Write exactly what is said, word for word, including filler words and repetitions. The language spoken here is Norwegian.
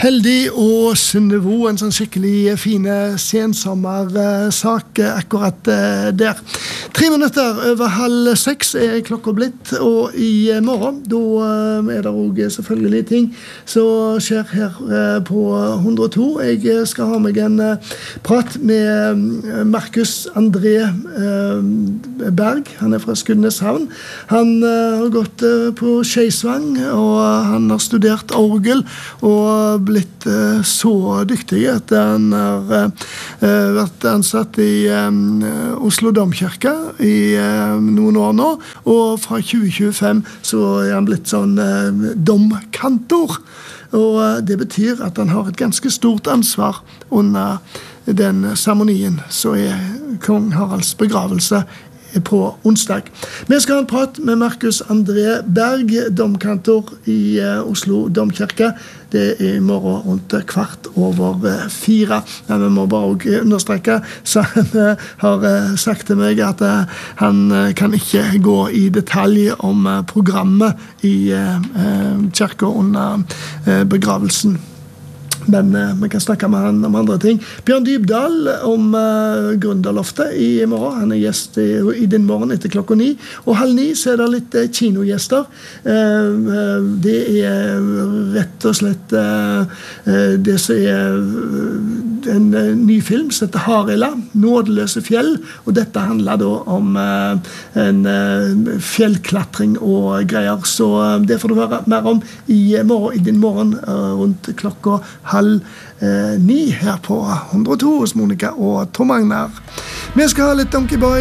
Heldig og Sunnevo, en sånn skikkelig fine sensommersak akkurat der. Tre minutter over halv seks er klokka blitt, og i morgen, da er det også selvfølgelig ting som skjer her på hundre og to. Jeg skal ha meg en prat med Markus André Berg, han er fra Skudeneshavn. Han har gått på Skeisvang, og han har studert orgel, og blitt uh, så dyktig at han har uh, vært ansatt i um, Oslo Domkirke i uh, noen år nå, og fra tjue tjuefem så er han blitt sånn uh, domkantor, og uh, det betyr at han har et ganske stort ansvar under den seremonien som er kong Haralds begravelse på onsdag. Vi skal ha en prat med Markus André Berg, domkantor i uh, Oslo Domkirke. Det er i morgen rundt kvart over uh, fire. Men vi må bare også understreke, så han uh, har uh, sagt til meg at uh, han uh, kan ikke gå i detalj om uh, programmet i uh, uh, kirka under uh, begravelsen. Men uh, vi kan snakke med han om andre ting. Bjørn Dybdahl om uh, Gründerloftet i morgen. Han er gjest i, i din morgen etter klokka ni. Og halv ni så er det litt uh, kinogjester. Uh, uh, det er rett og slett uh, uh, det som er uh, en uh, ny film som heter Harila, Nådeløse fjell. Og dette handler da om uh, en uh, fjellklatring og greier. Så uh, det får du høre mer om i morgen, i din morgen uh, rundt klokka halv eh, ni her på hundre og to hos Monica og Tom Agner. Vi skal ha litt Donkey Boy.